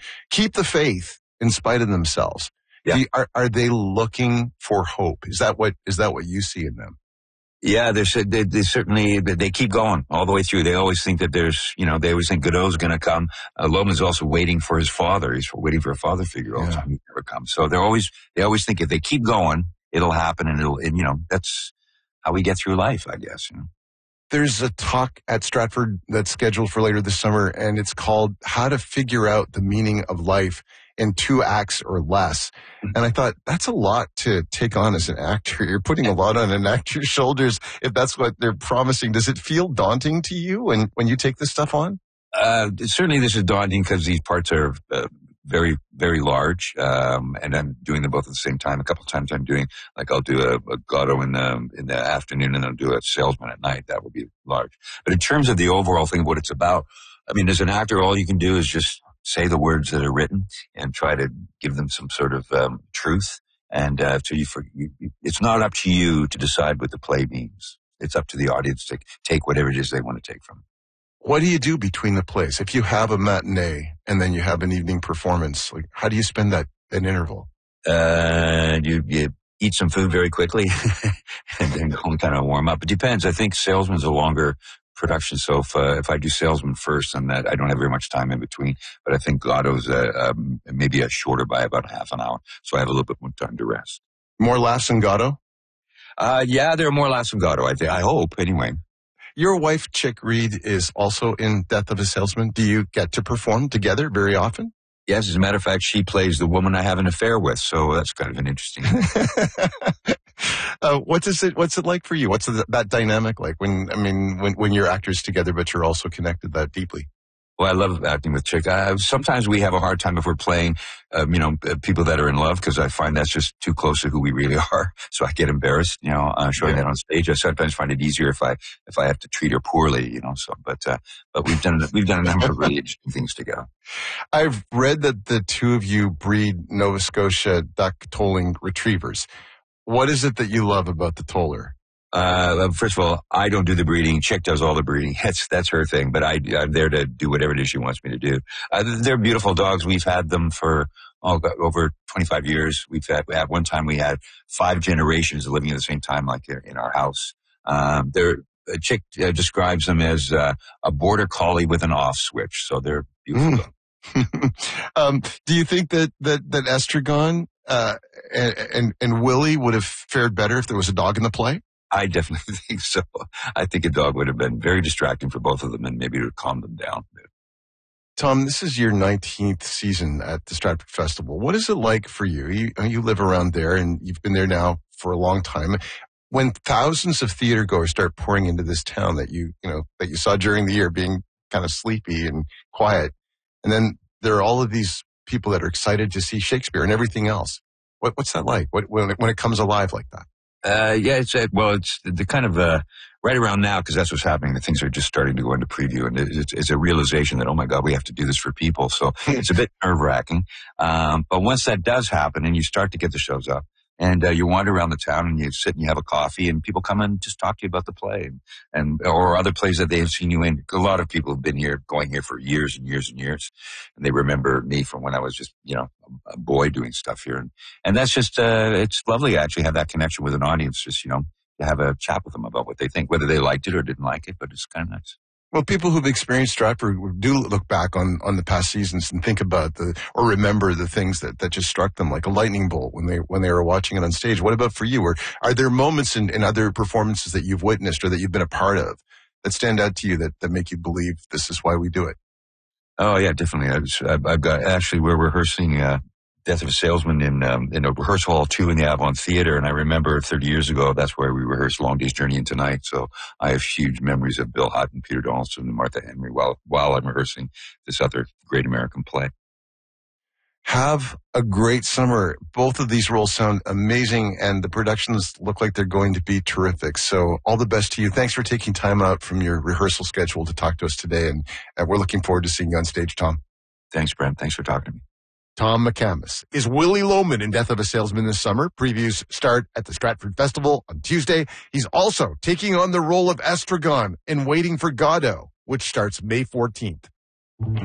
keep the faith in spite of themselves. Yeah. Are they looking for hope? Is that what you see in them? Yeah, they certainly, they keep going all the way through. They always think that they always think Godot's going to come. Loman's also waiting for his father. He's waiting for a father figure all the time. He never comes. So they always think if they keep going, it'll happen, and that's how we get through life, I guess. There's a talk at Stratford that's scheduled for later this summer, and it's called How to Figure Out the Meaning of Life in 2 Acts or Less. And I thought, that's a lot to take on as an actor. You're putting a lot on an actor's shoulders if that's what they're promising. Does it feel daunting to you when you take this stuff on? Certainly this is daunting because these parts are very, very large, and I'm doing them both at the same time. A couple of times I'll do a Godot in the afternoon, and I'll do a salesman at night. That will be large. But in terms of the overall thing of what it's about, I mean, as an actor, all you can do is just say the words that are written and try to give them some sort of truth. And it's not up to you to decide what the play means. It's up to the audience to take whatever it is they want to take from it. What do you do between the plays? If you have a matinee and then you have an evening performance, like how do you spend that interval? You eat some food very quickly and then go and kind of warm up. It depends. I think Salesman's a longer production, so if I do Salesman first, and that I don't have very much time in between. But I think Godot's maybe a shorter by about half an hour, so I have a little bit more time to rest. More laughs in Godot? Yeah, there are more laughs in Godot. I hope anyway. Your wife, Chick Reed, is also in Death of a Salesman. Do you get to perform together very often? Yes, as a matter of fact, she plays the woman I have an affair with, so that's kind of an interesting What's it like for you? What's that dynamic like when you're actors together, but you're also connected that deeply? Well, I love acting with Chick. Sometimes we have a hard time if we're playing, people that are in love, because I find that's just too close to who we really are. So I get embarrassed, showing that on stage. I sometimes find it easier if I have to treat her poorly, but we've done a number of really interesting things together. I've read that the two of you breed Nova Scotia duck tolling retrievers. What is it that you love about the toller? First of all, I don't do the breeding. Chick does all the breeding. That's her thing, but I'm there to do whatever it is she wants me to do. They're beautiful dogs. We've had them for over 25 years. At one time we had 5 generations living at the same time, like in our house. Chick describes them as a border collie with an off switch, so they're beautiful dogs. Do you think that Estragon and Willie would have fared better if there was a dog in the play? I definitely think so. I think a dog would have been very distracting for both of them, and maybe it would calm them down a bit. Tom, this is your 19th season at the Stratford Festival. What is it like for you? You live around there, and you've been there now for a long time. When thousands of theater goers start pouring into this town that you saw during the year, being kind of sleepy and quiet, and then there are all of these people that are excited to see Shakespeare and everything else. What's that like? When it comes alive like that? It's the kind of right around now, because that's what's happening. The things are just starting to go into preview, and it's a realization that, oh my God, we have to do this for people. So it's a bit nerve-wracking. But once that does happen, and you start to get the shows up, and you wander around the town, and you sit and you have a coffee, and people come and just talk to you about the play, or other plays that they have seen you in. A lot of people have been going here for years and years and years, and they remember me from when I was just a boy doing stuff here, and that's just it's lovely to actually have that connection with an audience. Just to have a chat with them about what they think, whether they liked it or didn't like it, but it's kind of nice. Well, people who've experienced Stratford do look back on the past seasons and think about or remember the things that just struck them like a lightning bolt when they were watching it on stage. What about for you? Or are there moments in other performances that you've witnessed or that you've been a part of that stand out to you that make you believe this is why we do it? Oh yeah, definitely. We're rehearsing Death of a Salesman in a rehearsal hall 2 in the Avalon Theater, and I remember 30 years ago that's where we rehearsed Long Day's Journey into Night. So I have huge memories of Bill Hutton, Peter Donaldson, and Martha Henry while I'm rehearsing this other great American play. Have a great summer. Both of these roles sound amazing, and the productions look like they're going to be terrific. So all the best to you. Thanks for taking time out from your rehearsal schedule to talk to us today, and we're looking forward to seeing you on stage, Tom. Thanks, Brent. Thanks for talking to me. Tom McCamus is Willie Loman in Death of a Salesman this summer. Previews start at the Stratford Festival on Tuesday. He's also taking on the role of Estragon in Waiting for Godot, which starts May 14th.